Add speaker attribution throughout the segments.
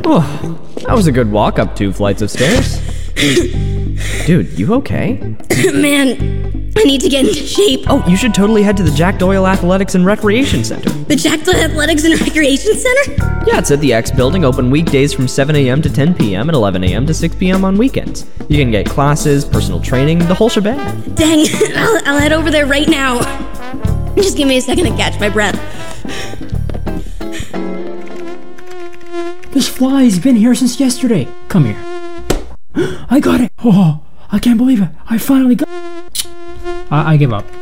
Speaker 1: Oh, that was a good walk up 2 flights of stairs. Dude, you okay?
Speaker 2: Man, I need to get into shape.
Speaker 1: Oh, you should totally head to the Jack Doyle Athletics and Recreation Center.
Speaker 2: The Jack Doyle Athletics and Recreation Center?
Speaker 1: Yeah, it's at the X Building, open weekdays from 7 a.m. to 10 p.m. and 11 a.m. to 6 p.m. on weekends. You can get classes, personal training, the whole shebang.
Speaker 2: Dang, I'll head over there right now. Just give me a second to catch my breath.
Speaker 3: This fly's been here since yesterday. Come here. I got it. Oh, I can't believe it. I finally got it. I give up.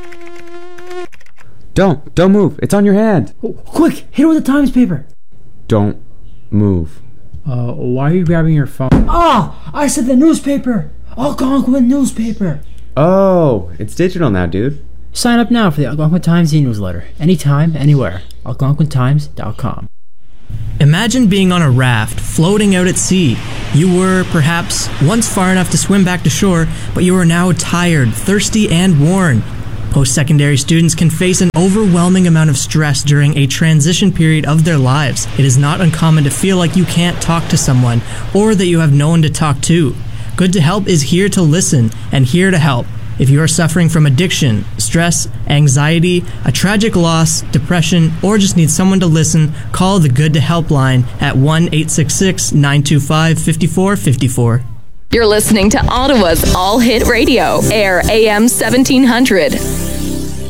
Speaker 4: Don't move. It's on your hand.
Speaker 3: Oh, quick, hit it with the Times paper.
Speaker 4: Don't move.
Speaker 3: Why are you grabbing your phone? I said the newspaper. Algonquin newspaper.
Speaker 4: Oh, it's digital now, dude.
Speaker 3: Sign up now for the Algonquin Times e-newsletter. Anytime, anywhere. AlgonquinTimes.com.
Speaker 5: Imagine being on a raft, floating out at sea. You were, perhaps, once far enough to swim back to shore, but you are now tired, thirsty, and worn. Post-secondary students can face an overwhelming amount of stress during a transition period of their lives. It is not uncommon to feel like you can't talk to someone, or that you have no one to talk to. Good to Help is here to listen, and here to help. If you are suffering from addiction, stress, anxiety, a tragic loss, depression, or just need someone to listen, call the Good to Help line at 1-866-925-5454.
Speaker 6: You're listening to Ottawa's All Hit Radio, Air AM 1700.